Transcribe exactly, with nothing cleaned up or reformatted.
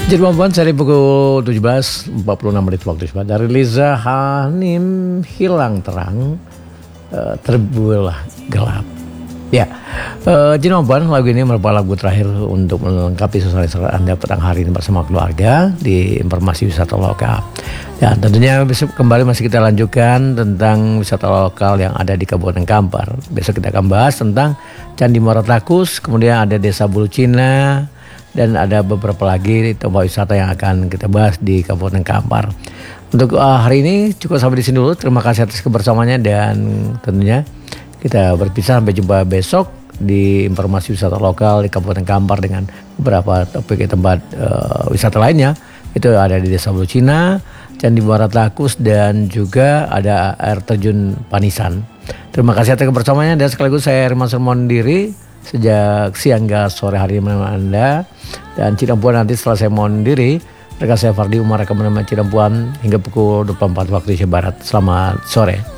Jerman seri pukul tujuh belas empat puluh enam menit waktu Indonesia dari Liza Hanim, hilang terang, uh, terbelah gelap. Ya, uh, Jerman lagu ini merupakan lagu terakhir untuk melengkapi suasana Anda petang hari ini bersama keluarga di informasi wisata lokal. Dan tentunya besok kembali masih kita lanjutkan tentang wisata lokal yang ada di Kabupaten Kampar. Besok kita akan bahas tentang Candi Muara Takus, kemudian ada Desa Bulu Cina, dan ada beberapa lagi tempat wisata yang akan kita bahas di Kabupaten Kampar. Untuk uh, hari ini cukup sampai di sini dulu. Terima kasih atas kebersamaannya dan tentunya kita berpisah sampai jumpa besok di informasi wisata lokal di Kabupaten Kampar dengan beberapa topik tempat uh, wisata lainnya. Itu ada di Desa Bulu Cina, Candi Muara Takus, dan juga ada air terjun Panisan. Terima kasih atas kebersamaannya dan sekaligus saya Herman Sermon diri sejak siang hingga sore hari menemani Anda. Dan Cirampuan nanti setelah saya mohon diri, rekan saya Fardi Umar akan menemani Cirampuan hingga pukul dua puluh empat waktu Indonesia Barat. Selamat sore.